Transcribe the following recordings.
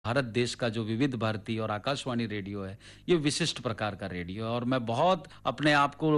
भारत देश का जो विविध भारती और आकाशवाणी रेडियो है, ये विशिष्ट प्रकार का रेडियो है और मैं बहुत अपने आप को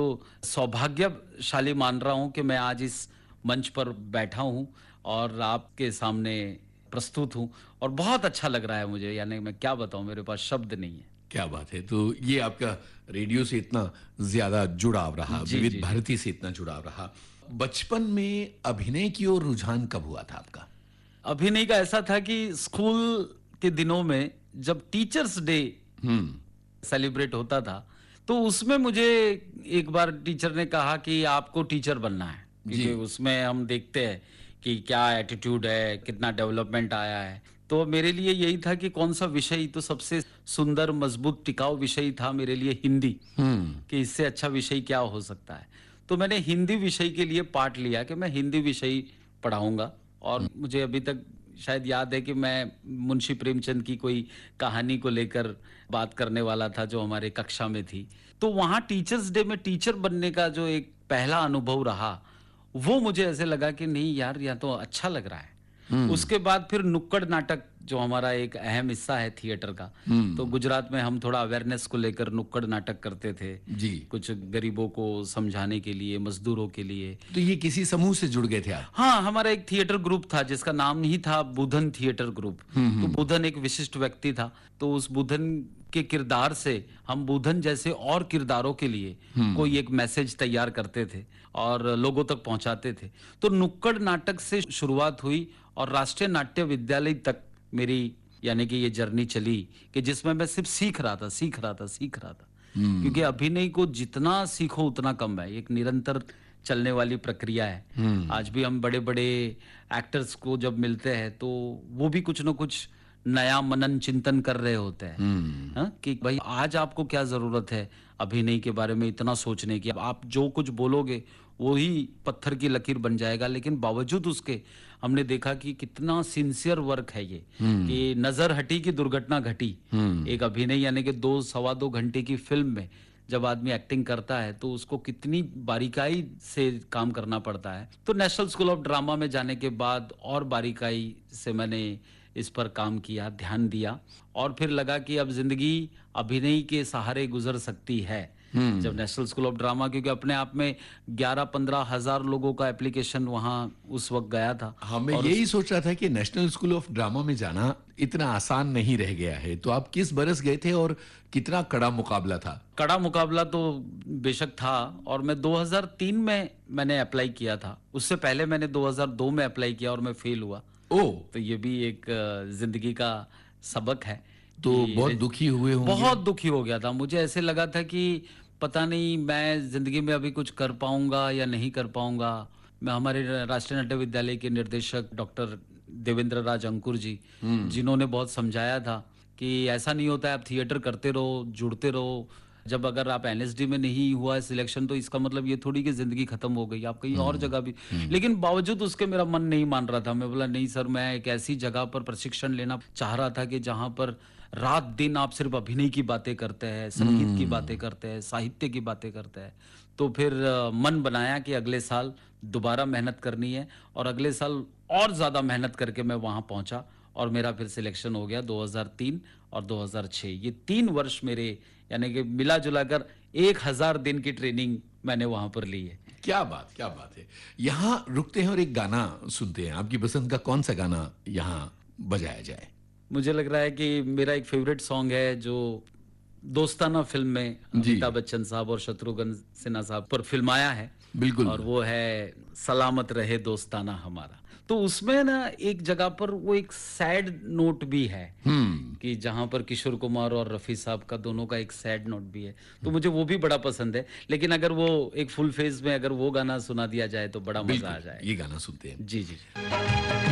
सौभाग्यशाली मान रहा हूँ कि मैं आज इस मंच पर बैठा हूँ और आपके सामने प्रस्तुत हूँ और बहुत अच्छा लग रहा है मुझे, यानी मैं क्या बताऊँ, मेरे पास शब्द नहीं है। क्या बात है। तो ये आपका रेडियो से इतना ज्यादा जुड़ाव रहा, जी, विविध जी, जी। भारती से इतना जुड़ाव रहा, बचपन में अभिनय की ओर रुझान कब हुआ था आपका? अभिनय का ऐसा था कि स्कूल के दिनों में जब टीचर्स डे हम्म। सेलिब्रेट होता था, तो उसमें मुझे एक बार टीचर ने कहा कि आपको टीचर बनना है, जी। क्योंकि उसमें हम देखते हैं कि क्या एटीट्यूड है, कितना डेवलपमेंट आया है। तो मेरे लिए यही था कि कौन सा विषय, तो सबसे सुंदर, मजबूत, टिकाऊ विषय था मेरे लिए हिंदी, हम्म। कि इससे अच्छा विषय क्या हो सकता है। तो मैंने हिंदी विषय के लिए पाठ लिया कि मैं हिंदी विषय पढ़ाऊंगा और मुझे अभी तक शायद याद है कि मैं मुंशी प्रेमचंद की कोई कहानी को लेकर बात करने वाला था जो हमारे कक्षा में थी। तो वहाँ टीचर्स डे में टीचर बनने का जो एक पहला अनुभव रहा, वो मुझे ऐसे लगा कि नहीं यार, यह तो अच्छा लग रहा है। हम्म। उसके बाद फिर नुक्कड़ नाटक, जो हमारा एक अहम हिस्सा है थिएटर का, तो गुजरात में हम थोड़ा अवेयरनेस को लेकर नुक्कड़ नाटक करते थे। जी। कुछ गरीबों को समझाने के लिए, मजदूरों के लिए। तो ये किसी समूह से जुड़ गए थे आप? हाँ, हमारा एक थिएटर ग्रुप था जिसका नाम ही था बुधन थिएटर ग्रुप। तो बुधन एक विशिष्ट व्यक्ति था, तो उस बुधन के किरदार से हम बुधन जैसे और किरदारों के लिए कोई एक मैसेज तैयार करते थे और लोगों तक पहुंचाते थे। तो नुक्कड़ नाटक से शुरुआत हुई और राष्ट्रीय नाट्य विद्यालय तक मेरी, यानी कि ये जर्नी चली, कि जिसमें मैं सिर्फ सीख रहा था, सीख रहा था, सीख रहा था। क्योंकि अभिनय को जितना सीखो उतना कम है, एक निरंतर चलने वाली प्रक्रिया है। आज भी हम बड़े बड़े एक्टर्स को जब मिलते हैं तो वो भी कुछ ना कुछ नया मनन चिंतन कर रहे होते हैं। हाँ? कि भाई आज आपको क्या जरूरत है अभिनय के बारे में इतना सोचने की, आप जो कुछ बोलोगे वो ही पत्थर की लकीर बन जाएगा। लेकिन बावजूद उसके हमने देखा कि कितना सिंसियर वर्क है ये, कि नजर हटी की दुर्घटना घटी। एक अभिनय यानी कि 2 सवा 2 घंटे की फिल्म में जब आदमी एक्टिंग करता है तो उसको कितनी बारीकाई से काम करना पड़ता है। तो नेशनल स्कूल ऑफ ड्रामा में जाने के बाद और बारीकाई से मैंने इस पर काम किया, ध्यान दिया और फिर लगा कि अब जिंदगी अभिनय के सहारे गुजर सकती है। जब नेशनल स्कूल ऑफ ड्रामा, क्योंकि अपने आप में 11-15 हजार लोगों का एप्लीकेशन वहां उस वक्त गया था। हाँ, मैं और यही सोच रहा था कि नेशनल स्कूल ऑफ ड्रामा में जाना इतना आसान नहीं रह गया है। तो आप किस बरस गए थे और कितना कड़ा मुकाबला था? कड़ा मुकाबला तो बेशक था और मैं 2003 में मैंने अप्लाई किया था। उससे पहले मैंने 2002 में अप्लाई किया और मैं फेल हुआ। ओह! तो ये भी एक जिंदगी का सबक है तो कि बहुत दुखी हुए होंगे? बहुत दुखी हो गया था। मुझे ऐसे लगा था कि पता नहीं मैं जिंदगी में अभी कुछ कर पाऊंगा या नहीं कर पाऊंगा। मैं हमारे राष्ट्रीय नाट्य विद्यालय के निर्देशक डॉक्टर देवेंद्र राज अंकुर जी, जिन्होंने बहुत समझाया था कि ऐसा नहीं होता है, आप थिएटर करते रहो, जुड़ते रहो। जब अगर आप एनएसडी में नहीं हुआ है सिलेक्शन, तो इसका मतलब ये थोड़ी कि जिंदगी खत्म हो गई, आप कहीं और जगह भी। लेकिन बावजूद उसके मेरा मन नहीं मान रहा था। मैं बोला नहीं सर, मैं एक ऐसी जगह पर प्रशिक्षण लेना चाह रहा था कि जहां पर रात दिन आप सिर्फ अभिनय की बातें करते हैं, संगीत की बातें करते हैं, साहित्य की बातें करते हैं। तो फिर मन बनाया कि अगले साल दोबारा मेहनत करनी है और अगले साल और ज्यादा मेहनत करके मैं वहां पहुंचा और मेरा फिर सिलेक्शन हो गया 2003 और 2006। ये 3 वर्ष मेरे, यानी कि मिला जुला कर 1000 दिन की ट्रेनिंग मैंने वहां पर ली है। क्या बात, क्या बात है। यहाँ रुकते हैं और एक गाना सुनते हैं। आपकी पसंद का कौन सा गाना यहाँ बजाया जाए? मुझे लग रहा है कि मेरा एक फेवरेट सॉन्ग है जो दोस्ताना फिल्म में जी। अमिताभ बच्चन साहब और शत्रुघ्न सिन्हा साहब पर फिल्माया है। बिल्कुल। और वो है सलामत रहे दोस्ताना हमारा। तो उसमें ना एक जगह पर वो एक सैड नोट भी है, कि जहां पर किशोर कुमार और रफी साहब का दोनों का एक सैड नोट भी है। तो मुझे वो भी बड़ा पसंद है। लेकिन अगर वो एक फुल फेज में अगर वो गाना सुना दिया जाए तो बड़ा मजा आ बिल्कुल, जाए। ये गाना सुनते हैं। जी जी जी।